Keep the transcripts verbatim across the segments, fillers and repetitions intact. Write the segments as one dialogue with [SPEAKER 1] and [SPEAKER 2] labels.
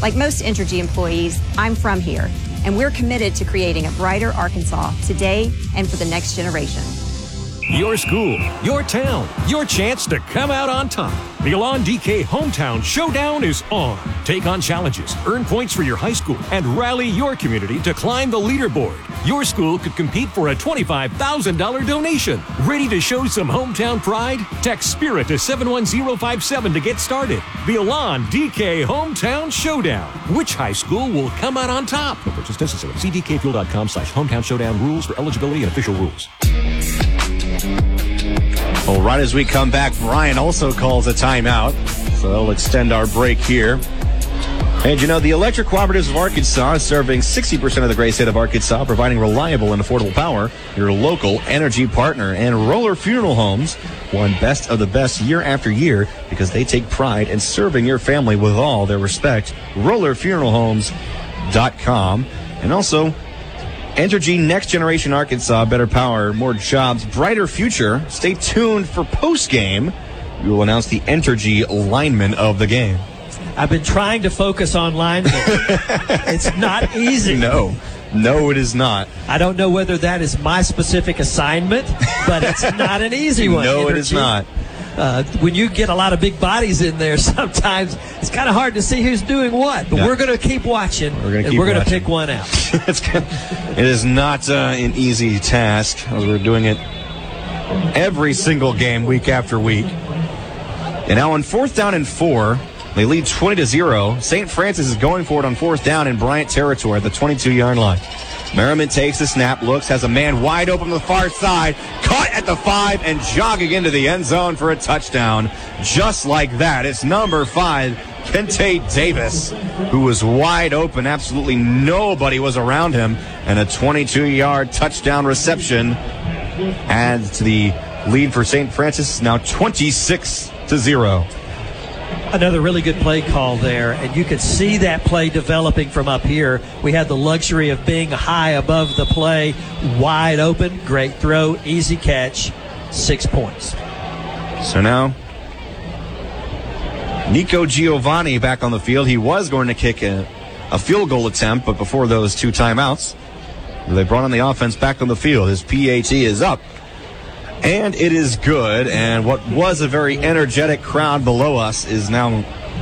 [SPEAKER 1] Like most Entergy employees, I'm from here, and we're committed to creating a brighter Arkansas today and for the next generation.
[SPEAKER 2] Your school, your town, your chance to come out on top. The Elan D K Hometown Showdown is on. Take on challenges, earn points for your high school, and rally your community to climb the leaderboard. Your school could compete for a twenty-five thousand dollars donation. Ready to show some hometown pride? Text SPIRIT to seven one zero five seven to get started. The Elan D K Hometown Showdown. Which high school will come out on top? No purchase necessary. See D K fuel dot com slash hometown showdown rules for eligibility and official rules.
[SPEAKER 3] Well, right as we come back, Brian also calls a timeout, so that'll extend our break here. And you know, the Electric Cooperatives of Arkansas is serving sixty percent of the great state of Arkansas, providing reliable and affordable power. Your local energy partner. And Roller Funeral Homes won Best of the Best year after year because they take pride in serving your family with all their respect. roller funeral homes dot com. And also, Entergy Next Generation Arkansas, better power, more jobs, brighter future. Stay tuned for post-game. We will announce the Entergy lineman of the game.
[SPEAKER 4] I've been trying to focus on linemen. It's not easy.
[SPEAKER 3] No. No, it is not.
[SPEAKER 4] I don't know whether that is my specific assignment, but it's not an easy one.
[SPEAKER 3] No,
[SPEAKER 4] Entergy.
[SPEAKER 3] It is not.
[SPEAKER 4] Uh, when you get a lot of big bodies in there, sometimes it's kind of hard to see who's doing what. But
[SPEAKER 3] yeah.
[SPEAKER 4] we're going to keep watching,
[SPEAKER 3] we're gonna
[SPEAKER 4] and
[SPEAKER 3] keep
[SPEAKER 4] we're going to
[SPEAKER 3] watching.
[SPEAKER 4] pick one out.
[SPEAKER 3] it's gonna, it is not uh, an easy task, as we're doing it every single game, week after week. And now on fourth down and four, they lead twenty to zero. Saint Francis is going for it on fourth down in Bryant territory at the twenty-two-yard line. Merriman takes the snap, looks, has a man wide open on the far side, caught at the five, and jogging into the end zone for a touchdown. Just like that, it's number five, Kente Davis, who was wide open. Absolutely nobody was around him, and a twenty-two-yard touchdown reception adds to the lead for Saint Francis, now twenty-six to zero.
[SPEAKER 4] Another really good play call there, and you could see that play developing from up here. We had the luxury of being high above the play, wide open, great throw, easy catch, six points.
[SPEAKER 3] So now, Nico Giovanni back on the field. He was going to kick a, a field goal attempt, but before those two timeouts, they brought on the offense back on the field. His P A T is up. And it is good, and what was a very energetic crowd below us is now,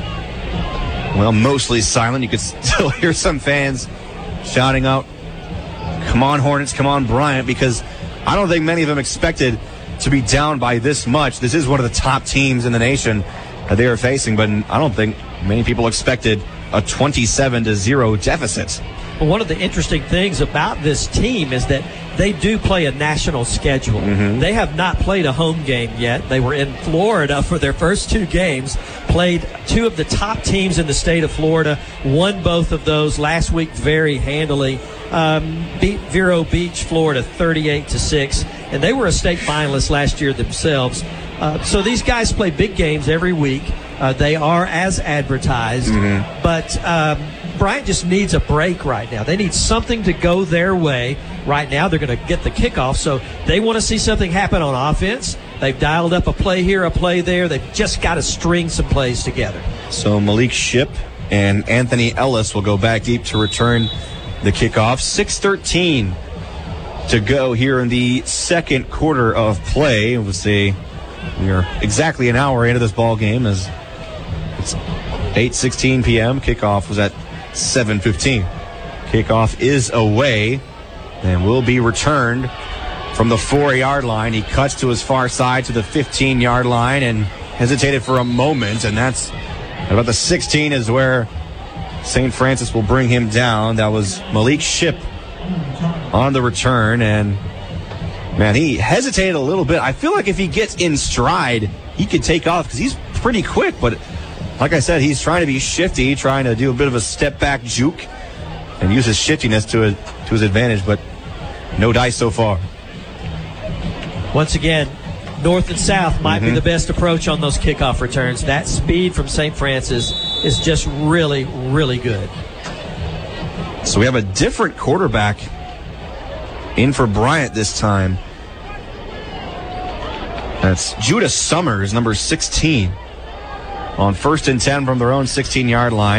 [SPEAKER 3] well, mostly silent. You could still hear some fans shouting out, "Come on, Hornets, come on, Bryant," because I don't think many of them expected to be down by this much. This is one of the top teams in the nation that they are facing, but I don't think many people expected a twenty-seven to zero deficit.
[SPEAKER 4] Well, one of the interesting things about this team is that they do play a national schedule.
[SPEAKER 3] Mm-hmm.
[SPEAKER 4] They have not played a home game yet. They were in Florida for their first two games, played two of the top teams in the state of Florida, won both of those last week very handily, um, beat Vero Beach, Florida, thirty-eight to six, and they were a state finalist last year themselves. Uh, so these guys play big games every week. Uh, they are as advertised,
[SPEAKER 3] mm-hmm.
[SPEAKER 4] but um, Bryant just needs a break right now. They need something to go their way. Right now, they're going to get the kickoff, so they want to see something happen on offense. They've dialed up a play here, a play there. They've just got to string some plays together.
[SPEAKER 3] So Malik Ship and Anthony Ellis will go back deep to return the kickoff. six thirteen to go here in the second quarter of play. We'll see. We are exactly an hour into this ball game as it's eight sixteen p.m. Kickoff was at seven fifteen. Kickoff is away and will be returned from the four-yard line. He cuts to his far side to the fifteen-yard line and hesitated for a moment, and that's about the sixteen is where Saint Francis will bring him down. That was Malik Ship on the return, and man, he hesitated a little bit. I feel like if he gets in stride, he could take off because he's pretty quick, but like I said, he's trying to be shifty, trying to do a bit of a step-back juke and use his shiftiness to, a, to his advantage, but no dice so far.
[SPEAKER 4] Once again, north and south might
[SPEAKER 3] mm-hmm.
[SPEAKER 4] be the best approach on those kickoff returns. That speed from Saint Francis is just really, really good.
[SPEAKER 3] So we have a different quarterback in for Bryant this time. That's Judah Summers, number sixteen. On first and ten from their own sixteen-yard line.